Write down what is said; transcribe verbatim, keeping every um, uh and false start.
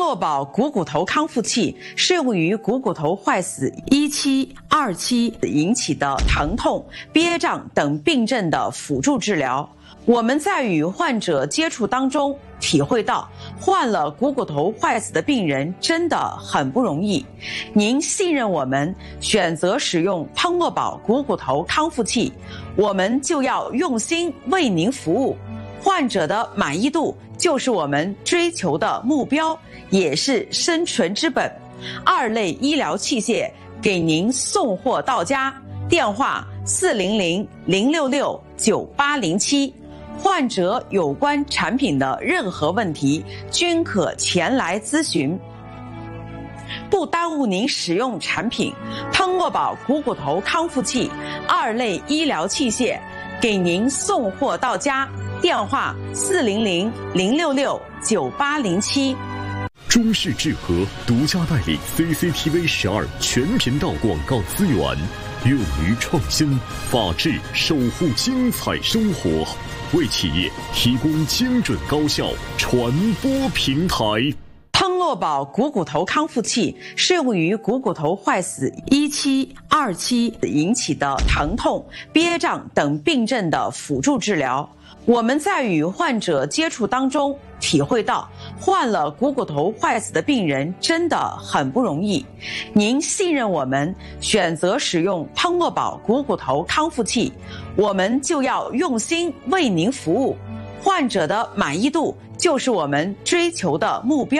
诺宝股骨头康复器适用于股骨头坏死一期、二期引起的疼痛、憋胀等病症的辅助治疗。我们在与患者接触当中体会到，患了股骨头坏死的病人真的很不容易。您信任我们，选择使用汤诺宝股骨头康复器，我们就要用心为您服务。患者的满意度就是我们追求的目标，也是生存之本。二类医疗器械给您送货到家，电话四零零零六六九八零七。患者有关产品的任何问题均可前来咨询，不耽误您使用产品。汤诺宝股骨头康复器二类医疗器械给您送货到家，电话四零零零六六九八零七。 中视智和独家代理 C C T V 十二全频道广告资源，勇于创新，法治守护精彩生活，为企业提供精准高效传播平台。 汤诺宝股骨头康复器适用于股骨头坏死一期、二期引起的疼痛、憋胀等病症的辅助治疗。我们在与患者接触当中体会到，患了股骨头坏死的病人真的很不容易。您信任我们，选择使用汤诺宝股骨头康复器，我们就要用心为您服务。患者的满意度就是我们追求的目标。